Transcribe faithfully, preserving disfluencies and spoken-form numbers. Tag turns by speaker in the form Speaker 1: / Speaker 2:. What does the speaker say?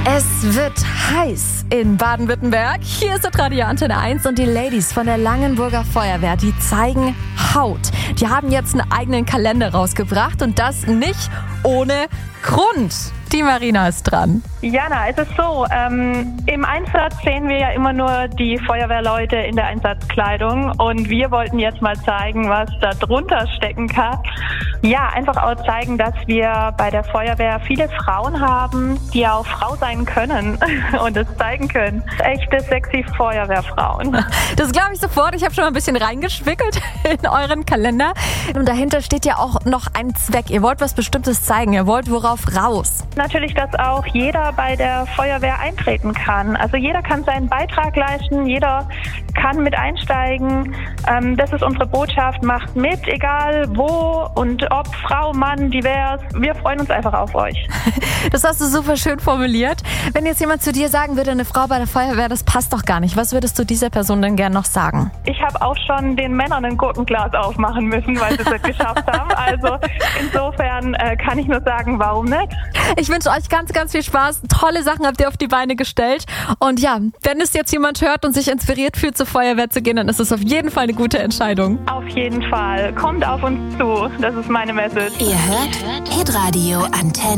Speaker 1: Es wird heiß in Baden-Württemberg. Hier ist das Radio Antenne eins und die Ladies von der Langenburger Feuerwehr, die zeigen Haut. Die haben jetzt einen eigenen Kalender rausgebracht und das nicht ohne Grund. Die Marina ist dran.
Speaker 2: Jana, es ist so, ähm, im Einsatz sehen wir ja immer nur die Feuerwehrleute in der Einsatzkleidung und wir wollten jetzt mal zeigen, was da drunter stecken kann. Ja, einfach auch zeigen, dass wir bei der Feuerwehr viele Frauen haben, die auch Frau sein können und es zeigen können. Echte sexy Feuerwehrfrauen.
Speaker 1: Das glaube ich sofort. Ich habe schon mal ein bisschen reingeschwickelt in euren Kalender. Und dahinter steht ja auch noch ein Zweck. Ihr wollt was Bestimmtes zeigen. Ihr wollt worauf raus.
Speaker 2: Natürlich, dass auch jeder bei der Feuerwehr eintreten kann. Also jeder kann seinen Beitrag leisten, jeder kann mit einsteigen. Ähm, das ist unsere Botschaft. Macht mit, egal wo und ob Frau, Mann, divers. Wir freuen uns einfach auf euch.
Speaker 1: Das hast du super schön formuliert. Wenn jetzt jemand zu dir sagen würde, eine Frau bei der Feuerwehr, das passt doch gar nicht. Was würdest du dieser Person denn gern noch sagen?
Speaker 2: Ich habe auch schon den Männern ein Gurkenglas aufmachen müssen, weil sie es nicht geschafft haben. Also insofern äh, kann ich nur sagen, warum nicht?
Speaker 1: Ich wünsche euch ganz, ganz viel Spaß. Tolle Sachen habt ihr auf die Beine gestellt. Und ja, wenn es jetzt jemand hört und sich inspiriert fühlt, zur Feuerwehr zu gehen, dann ist es auf jeden Fall eine gute Entscheidung.
Speaker 2: Auf jeden Fall. Kommt auf uns zu. Das ist meine Message.
Speaker 3: Ihr hört Hitradio Antenne.